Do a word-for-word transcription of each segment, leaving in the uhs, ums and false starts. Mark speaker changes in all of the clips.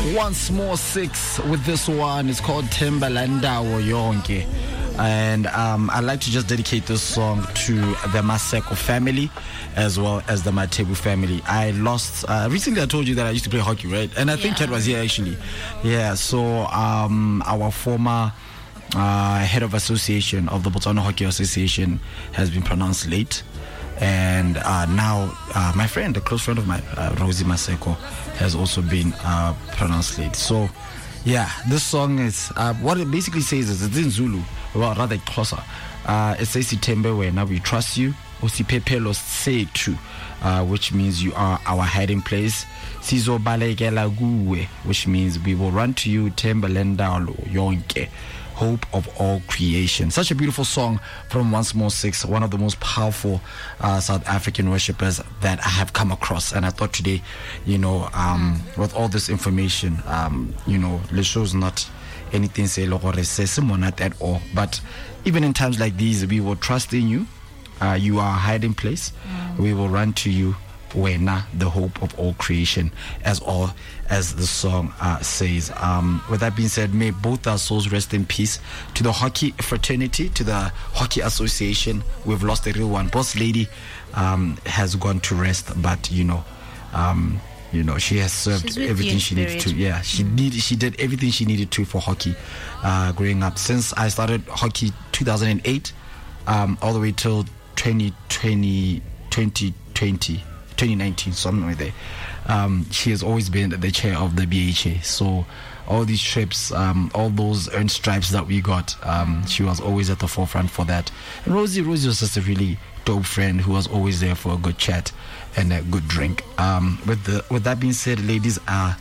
Speaker 1: Once More Six with this one. It's called Timbalandawo Yonke. And um, I'd like to just dedicate this song to the Maseko family as well as the Matebu family. I lost, uh, recently I told you that I used to play hockey, right? And I think Ted yeah. was here actually. Yeah, so um, our former uh, head of association of the Botswana Hockey Association has been pronounced late. And uh, now uh, my friend, a close friend of mine, uh, Rosie Maseko, has also been uh, pronounced late. So yeah, this song is, uh, what it basically says is, it's in Zulu, well rather Xhosa. Uh, it says Sitembe wena we trust you, Osiphepelo sethu, uh, which means you are our hiding place. Sizobalekela kuwe, which means we will run to you, Timbalandalo yonke, hope of all creation. Such a beautiful song from Once More Six, one of the most powerful uh, South African worshippers that I have come across. And I thought today, you know, um, mm. with all this information, um, you know, the show's not anything say not at all. But even in times like these, we will trust in you. Uh, you are a hiding place. Mm. We will run to you. Wena, the hope of all creation, as all as the song uh, says. Um, with that being said, may both our souls rest in peace. To the hockey fraternity, to the hockey association, we've lost a real one. Boss lady um, has gone to rest, but you know, um, you know, she has served everything she needed to. Yeah, she mm. did. She did everything she needed to for hockey uh, growing up. Since I started hockey two thousand eight, um, all the way till twenty twenty, twenty twenty. twenty nineteen, somewhere there. Um, she has always been the chair of the B H A. So all these trips, um, all those earned stripes that we got, um, she was always at the forefront for that. And Rosie, Rosie was just a really dope friend who was always there for a good chat and a good drink. Um, with the with that being said, ladies, uh,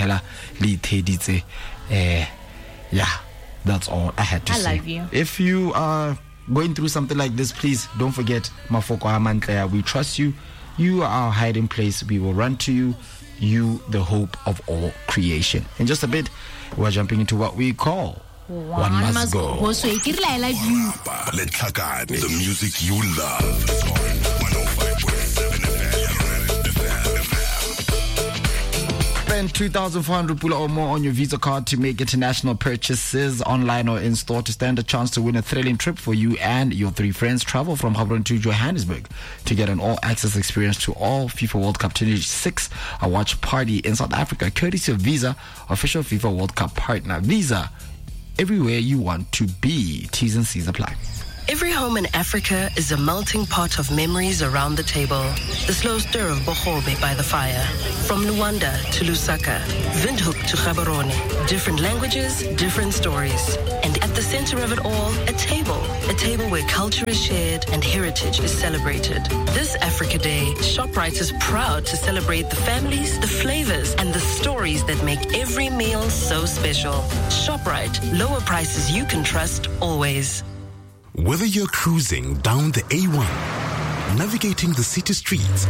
Speaker 1: yeah, that's all I had to
Speaker 2: I
Speaker 1: say.
Speaker 2: I love you.
Speaker 1: If you are going through something like this, please don't forget Mafoko Amantleya. We trust you. You are our hiding place. We will run to you. You, the hope of all creation. In just a bit, we're jumping into what we call One, One Must, must Go.
Speaker 3: go. The music you love. one oh five point seven F M.
Speaker 1: Spend two thousand four hundred pula or more on your Visa card to make international purchases online or in store to stand a chance to win a thrilling trip for you and your three friends. Travel from Gaborone to Johannesburg to get an all-access experience to all FIFA World Cup twenty-six, a watch party in South Africa, courtesy of Visa, official FIFA World Cup partner. Visa, everywhere you want to be. T's and C's apply.
Speaker 4: Every home in Africa is a melting pot of memories around the table. The slow stir of bohobe by the fire. From Luanda to Lusaka, Windhoek to Gaborone. Different languages, different stories. And at the center of it all, a table. A table where culture is shared and heritage is celebrated. This Africa Day, ShopRite is proud to celebrate the families, the flavors, and the stories that make every meal so special. ShopRite, lower prices you can trust always.
Speaker 3: Whether you're cruising down the A one, navigating the city streets,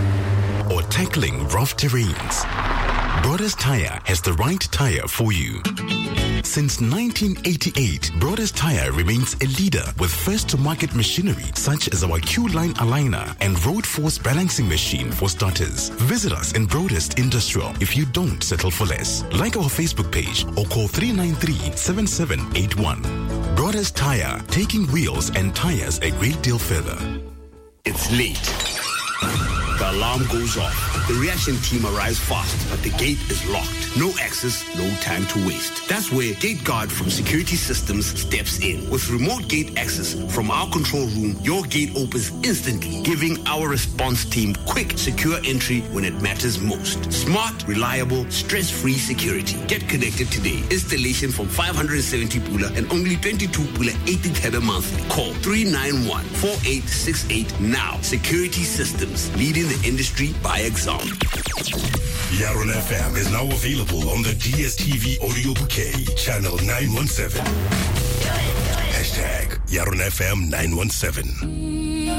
Speaker 3: or tackling rough terrains, Broders Tire has the right tire for you. Since nineteen eighty-eight, Broders Tire remains a leader with first-to-market machinery such as our Q-Line aligner and Road Force balancing machine for starters. Visit us in Broders Industrial if you don't settle for less. Like our Facebook page or call three nine three, seven seven eight one. Broders Tire, taking wheels and tires a great deal further.
Speaker 5: It's late. The alarm goes off. The reaction team arrives fast, but the gate is locked. No access, no time to waste. That's where Gate Guard from Security Systems steps in. With remote gate access from our control room, your gate opens instantly, giving our response team quick, secure entry when it matters most. Smart, reliable, stress-free security. Get connected today. Installation from five hundred seventy pula and only twenty-two pula eighty tebe monthly. Call three nine one, four eight six eight now. Security Systems, leading the industry by example.
Speaker 3: Yaron F M is now available on the D S T V audio bouquet, channel nine one seven. Hashtag Yaron F M nine one seven.